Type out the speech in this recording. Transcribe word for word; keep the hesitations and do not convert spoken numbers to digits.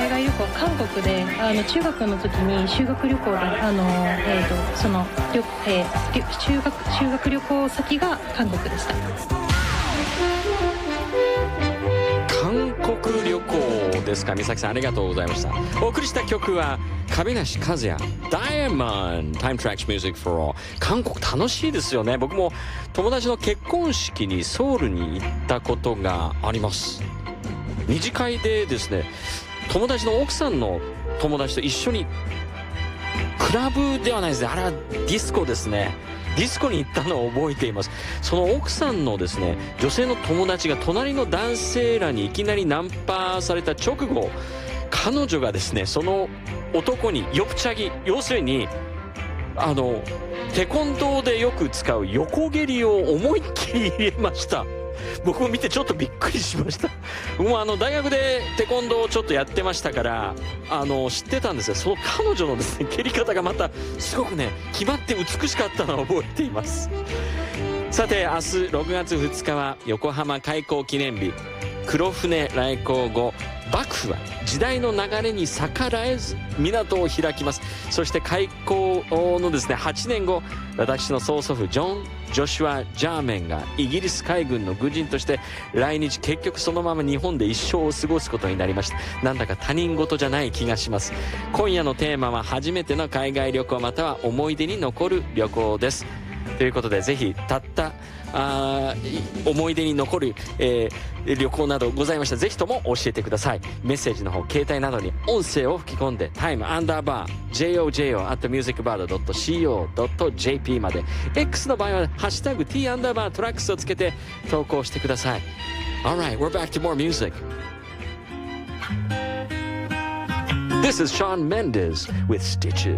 海外旅行は韓国で、あの中学の時に修学旅行で、あの、えー、とその、えー、修学修学旅行先が韓国でした。 韓国旅行ですか。美咲さんありがとうございました。お送りした曲は亀梨和也 Diamond Time Tracks Music for All。 韓国楽しいですよね。僕も友達の結婚式にソウルに行ったことがあります。二次会でですね、友達の奥さんの友達と一緒に、クラブではないですね、あれはディスコですね、ディスコに行ったのを覚えています。その奥さんのですね、女性の友達が隣の男性らにいきなりナンパされた直後、彼女がですね、その男にヨプチャギ、要するにあのテコンドーでよく使う横蹴りを思いっきり入れました。僕も見てちょっとびっくりしました。もうあの大学でテコンドーをちょっとやってましたから、あの知ってたんですよ。その彼女のですね、蹴り方がまたすごくね、決まって美しかったのを覚えています。さて明日ろくがつふつかは横浜開港記念日。黒船来航後、幕府は時代の流れに逆らえず港を開きます。そして開港のですねはちねんご、私の曽祖父ジョン・ジョシュア・ジャーメンがイギリス海軍の軍人として来日、結局そのまま日本で一生を過ごすことになりました。なんだか他人事じゃない気がします。今夜のテーマは初めての海外旅行または思い出に残る旅行です。ということで、ぜひたったあ思い出に残る、えー、旅行などございましたらぜひとも教えてください。メッセージの方、携帯などに音声を吹き込んで タイム アンダーバー ジョジョ at ミュージックバード ドット シーオー ドット ジェーピー まで、 X の場合はハッシュタグ T アンダーバートラックスをつけて投稿してください。 Alright, we're back to more music. This is Shawn Mendes with Stitches.